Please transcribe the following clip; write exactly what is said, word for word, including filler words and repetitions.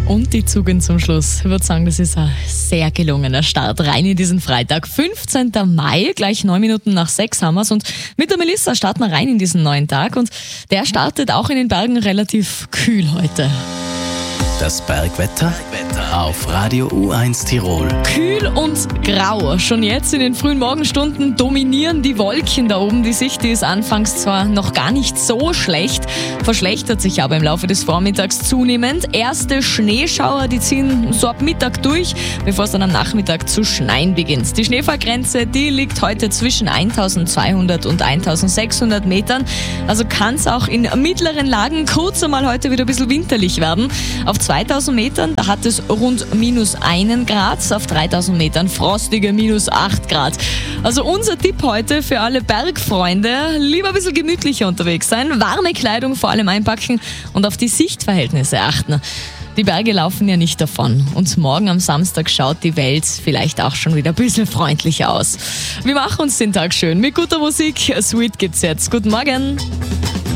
Und die Zugend zum Schluss. Ich würde sagen, das ist ein sehr gelungener Start rein in diesen Freitag. fünfzehnten Mai, gleich neun Minuten nach sechs haben wir's. Und mit der Melissa starten wir rein in diesen neuen Tag. Und der startet auch in den Bergen relativ kühl heute. Das Bergwetter auf Radio U eins Tirol. Kühl und grau. Schon jetzt in den frühen Morgenstunden dominieren die Wolken da oben. Die Sicht die ist anfangs zwar noch gar nicht so schlecht, verschlechtert sich aber im Laufe des Vormittags zunehmend. Erste Schneeschauer, die ziehen so ab Mittag durch, bevor es dann am Nachmittag zu schneien beginnt. Die Schneefallgrenze, die liegt heute zwischen eintausendzweihundert und eintausendsechshundert Metern. Also kann es auch in mittleren Lagen kurz einmal heute wieder ein bisschen winterlich werden. Auf zweitausend Metern, da hat es rund minus einen Grad, auf dreitausend Metern frostige minus acht Grad. Also unser Tipp heute für alle Bergfreunde, lieber ein bisschen gemütlicher unterwegs sein, warme Kleidung vor allem einpacken und auf die Sichtverhältnisse achten. Die Berge laufen ja nicht davon und morgen am Samstag schaut die Welt vielleicht auch schon wieder ein bisschen freundlicher aus. Wir machen uns den Tag schön mit guter Musik. Sweet gibt's jetzt. Guten Morgen.